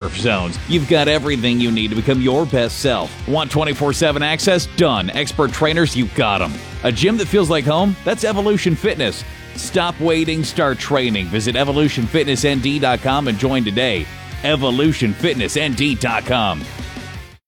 surf zones. You've got everything you need to become your best self. Want 24/7 access? Done. Expert trainers? You got them. A gym that feels like home? That's Evolution Fitness. Stop waiting, start training. Visit evolutionfitnessnd.com and join today. evolutionfitnessnd.com.